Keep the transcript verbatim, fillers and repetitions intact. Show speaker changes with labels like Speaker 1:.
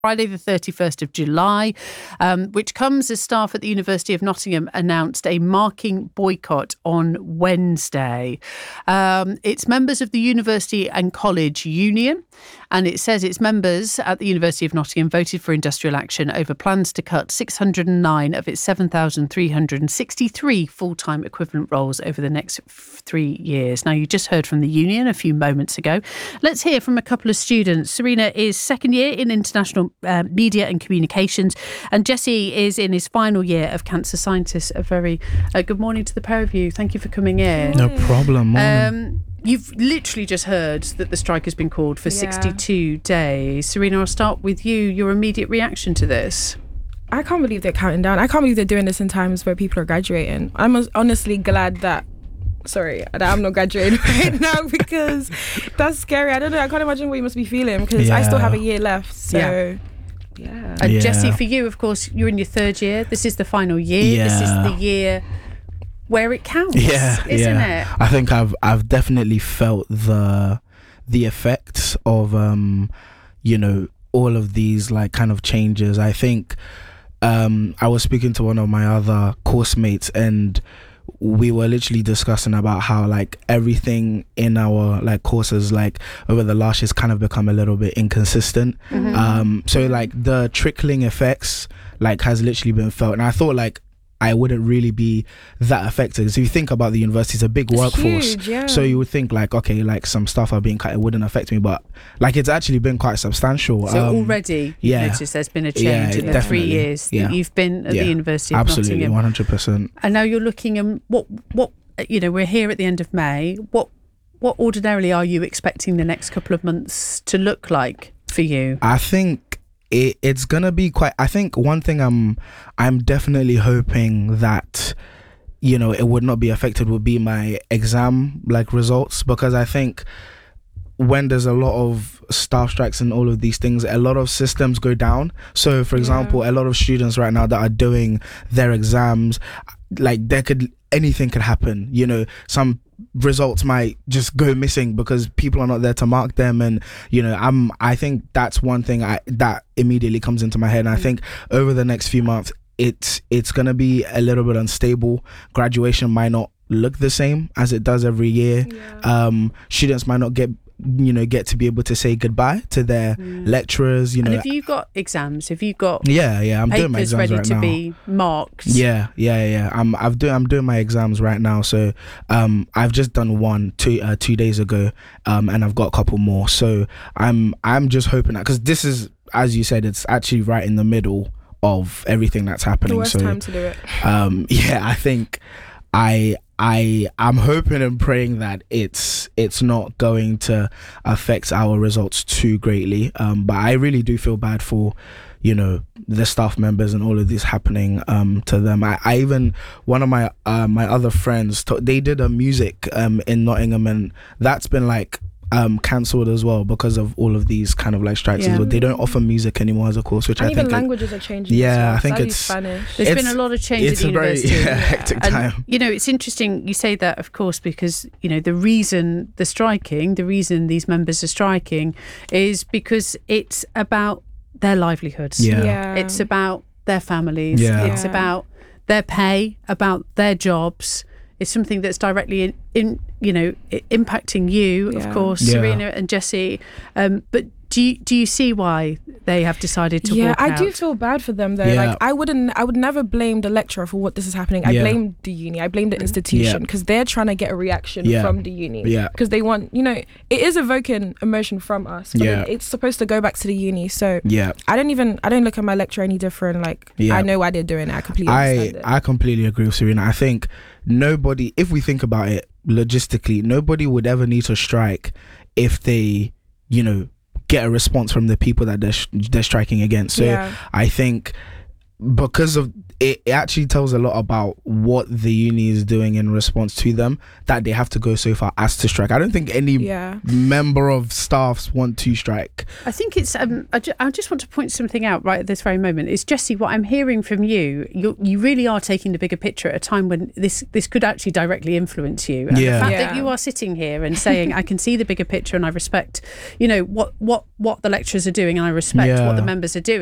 Speaker 1: Friday the thirty-first of July, um, which comes as staff at the University of Nottingham announced a marking boycott on Wednesday. Um, it's members of the University and College Union, and it says its members at the University of Nottingham voted for industrial action over plans to cut six hundred nine of its seven thousand three hundred sixty-three full-time equivalent roles over the next f- three years. Now, you just heard from the union a few moments ago. Let's hear from a couple of students. Serena is second year in international Uh, media and communications, and Jesse is in his final year of cancer scientists. A very uh, good morning to the pair of you. Thank you for coming in.
Speaker 2: No problem.
Speaker 1: Um, you've literally just heard that the strike has been called for
Speaker 3: Yeah.
Speaker 1: sixty-two days. Serena, I'll start with you. Your immediate reaction to this?
Speaker 3: I can't believe they're counting down. I can't believe they're doing this in times where people are graduating. I'm honestly glad that sorry that I'm not graduating right now, because that's scary. I don't know, I can't imagine what you must be feeling, because
Speaker 2: yeah.
Speaker 3: I still have a year left, so
Speaker 1: yeah,
Speaker 3: yeah.
Speaker 1: And
Speaker 2: yeah.
Speaker 1: Jesse, for you, of course, you're in your third year. This is the final year.
Speaker 2: Yeah.
Speaker 1: This is the year where it counts,
Speaker 2: yeah,
Speaker 1: isn't
Speaker 2: yeah.
Speaker 1: it?
Speaker 2: I think I've I've definitely felt the the effects of um you know, all of these like kind of changes. I think um I was speaking to one of my other course mates, and we were literally discussing about how like everything in our like courses like over the last year's kind of become a little bit inconsistent.
Speaker 1: Mm-hmm.
Speaker 2: Um so like the trickling effects like has literally been felt, and I thought like I wouldn't really be that affected. So if you think about the university, it's a big
Speaker 3: It's
Speaker 2: workforce.
Speaker 3: huge, yeah.
Speaker 2: So you would think like, okay, like some stuff are being cut, it wouldn't affect me, but like it's actually been quite substantial.
Speaker 1: So
Speaker 2: um,
Speaker 1: already you've
Speaker 2: yeah.
Speaker 1: noticed there's been a change
Speaker 2: Yeah,
Speaker 1: in the
Speaker 2: definitely.
Speaker 1: three years that
Speaker 2: Yeah.
Speaker 1: you've been at
Speaker 2: Yeah.
Speaker 1: the University of
Speaker 2: Absolutely,
Speaker 1: Nottingham.
Speaker 2: one hundred percent.
Speaker 1: And now you're looking at what, what, you know, we're here at the end of May. What, what ordinarily are you expecting the next couple of months to look like for you?
Speaker 2: I think it, it's gonna be quite. I think one thing I'm I'm definitely hoping that, you know, it would not be affected would be my exam like results, because I think when there's a lot of staff strikes and all of these things, a lot of systems go down. So for example, a lot of students right now that are doing their exams, like there could anything could happen, you know, some results might just go missing because people are not there to mark them. And you know, I'm I think that's one thing I that immediately comes into my head. And I think over the next few months it's it's gonna be a little bit unstable. Graduation might not look the same as it does every year.
Speaker 3: Yeah.
Speaker 2: Um students might not get you know get to be able to say goodbye to their
Speaker 1: Mm.
Speaker 2: lecturers, you know.
Speaker 1: And have you got exams? Have you got
Speaker 2: yeah yeah I'm doing my
Speaker 1: papers
Speaker 2: exams
Speaker 1: ready
Speaker 2: right
Speaker 1: to
Speaker 2: now.
Speaker 1: be marked?
Speaker 2: Yeah, yeah, yeah. I'm I've doing I'm doing my exams right now. So um I've just done one two uh, two days ago, um and I've got a couple more. So I'm I'm just hoping that, because this is, as you said, it's actually right in the middle of everything that's happening.
Speaker 3: The worst
Speaker 2: so
Speaker 3: time to do it.
Speaker 2: um yeah, I think I I I'm hoping and praying that it's it's not going to affect our results too greatly. Um, but I really do feel bad for, you know, the staff members and all of this happening um to them. I, I even one of my uh, my other friends t- they did a music um in Nottingham, and that's been like um cancelled as well because of all of these kind of like strikes
Speaker 1: Yeah.
Speaker 2: as well. They don't offer music anymore as a course, which
Speaker 3: And
Speaker 2: I
Speaker 3: even
Speaker 2: think it-
Speaker 3: languages are changing.
Speaker 2: Yeah,
Speaker 3: as well.
Speaker 2: I think
Speaker 3: Sadly,
Speaker 2: it's-
Speaker 3: Spanish.
Speaker 1: There's
Speaker 2: It's-
Speaker 1: been a lot of change at
Speaker 2: it's
Speaker 1: the
Speaker 2: a very
Speaker 1: university.
Speaker 2: yeah, hectic
Speaker 1: And,
Speaker 2: time.
Speaker 1: you know, it's interesting you say that, of course, because, you know, the reason the striking, the reason these members are striking is because it's about their livelihoods.
Speaker 2: Yeah.
Speaker 3: Yeah.
Speaker 1: It's about their families.
Speaker 2: Yeah.
Speaker 1: It's
Speaker 3: Yeah.
Speaker 1: about their pay, about their jobs. It's something that's directly in, in you know, i- impacting you, of
Speaker 3: Yeah.
Speaker 1: course,
Speaker 2: Yeah.
Speaker 1: Serena and Jesse. Um, but do you, do you see why they have decided to
Speaker 3: yeah,
Speaker 1: walk
Speaker 3: I
Speaker 1: out?
Speaker 3: do feel bad for them though.
Speaker 2: Yeah.
Speaker 3: Like I wouldn't, I would never blame the lecturer for what this is happening. I
Speaker 2: Yeah.
Speaker 3: blame the uni. I blame the institution,
Speaker 2: Yeah.
Speaker 3: because they're trying to get a reaction
Speaker 2: Yeah.
Speaker 3: from the uni.
Speaker 2: Yeah.
Speaker 3: Because they want, you know, it is evoking emotion from us. But
Speaker 2: Yeah.
Speaker 3: it- it's supposed to go back to the uni. So
Speaker 2: Yeah.
Speaker 3: I don't even, I don't look at my lecturer any different. Like
Speaker 2: Yeah.
Speaker 3: I know why they're doing it. I completely
Speaker 2: I
Speaker 3: understand it.
Speaker 2: I completely agree with Serena. I think nobody, if we think about it logistically, nobody would ever need to strike if they, you know, get a response from the people that they're, sh- they're striking against. So
Speaker 3: Yeah.
Speaker 2: I think because of it, it actually tells a lot about what the uni is doing in response to them, that they have to go so far as to strike. I don't think any
Speaker 3: Yeah.
Speaker 2: member of staffs want to strike.
Speaker 1: I think it's. Um, I, ju- I just want to point something out right at this very moment. Is Jessie, what I'm hearing from you, you you really are taking the bigger picture at a time when this this could actually directly influence you. And
Speaker 2: Yeah.
Speaker 1: the fact
Speaker 3: Yeah.
Speaker 1: that you are sitting here and saying, I can see the bigger picture and I respect, you know, what what what the lecturers are doing and I respect
Speaker 2: Yeah.
Speaker 1: what the members are doing.